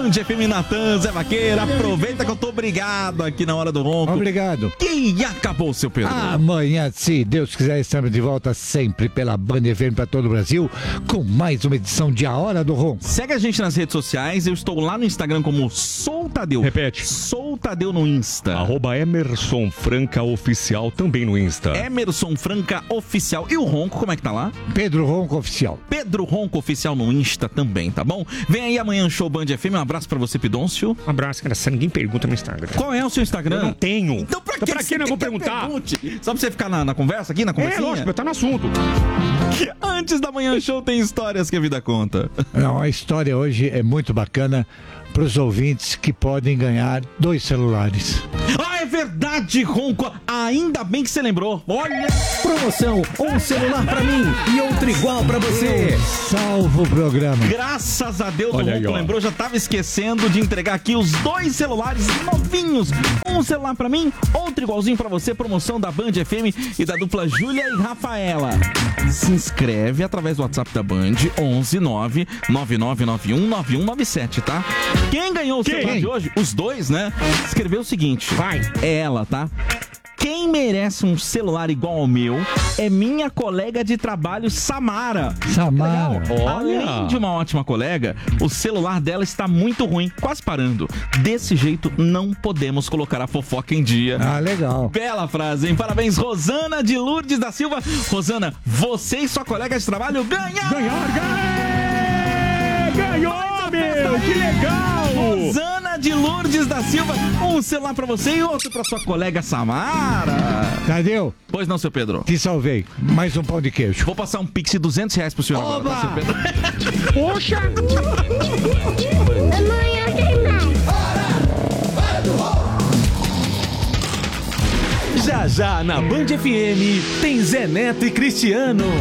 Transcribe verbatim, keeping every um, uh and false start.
Band F M Natan, Zé Vaqueira. Aproveita que eu tô obrigado aqui na Hora do Ronco. Obrigado. E acabou, seu Pedro. Amanhã, se Deus quiser, estamos de volta sempre pela Band F M para todo o Brasil com mais uma edição de A Hora do Ronco. Segue a gente nas redes sociais. Eu estou lá no Instagram como Sou Tadeu. Repete. Sou Tadeu no Insta. Arroba Emerson Franca Oficial também no Insta. Emerson Franca Oficial. E o Ronco, como é que tá lá? Pedro Ronco Oficial. Pedro Ronco Oficial no Insta também, tá bom? Vem aí amanhã Show Band F M. Um abraço pra você, Pidôncio. Um abraço, cara. Ninguém pergunta no Instagram. Qual é o seu Instagram? Eu não tenho. Então pra, então, que pra que eu vou perguntar? Pergunte? Só pra você ficar na, na conversa aqui, na conversinha? É, lógico, tá no assunto. Antes da Manhã Show tem histórias que a vida conta. Não, a história hoje é muito bacana para os ouvintes que podem ganhar dois celulares. Ah, é verdade, Ronco. Ainda bem que você lembrou. Olha. Promoção, um celular pra mim e outro igual pra você. Salvo o programa. Graças a Deus, Olha o aí, Ronco ó. lembrou. Já tava esquecendo de entregar aqui os dois celulares novinhos. Um celular pra mim, outro igualzinho pra você. Promoção da Band F M e da dupla Júlia e Rafaela. Se inscreve através do WhatsApp da Band, onze nove nove nove nove um nove um nove sete, tá? Quem ganhou o Quem? celular de hoje? Os dois, né? Escreveu o seguinte. Vai. É ela, tá? Quem merece um celular igual ao meu é minha colega de trabalho, Samara. Samara. Além de uma ótima colega, o celular dela está muito ruim, quase parando. Desse jeito, não podemos colocar a fofoca em dia. Ah, legal. Bela frase, hein? Parabéns, Rosana de Lourdes da Silva. Rosana, você e sua colega de trabalho ganharam! Ganhar, ganhar! Ganhou, meu! Que legal! Rosana de Lourdes da Silva, um celular pra você e outro pra sua colega Samara. Tadeu, Pois não, seu Pedro? te salvei. Mais um pão de queijo. Vou passar um pix de duzentos reais pro senhor agora, tá, seu Pedro? Poxa! Amanhã tem mais. Já já na Band F M tem Zé Neto e Cristiano.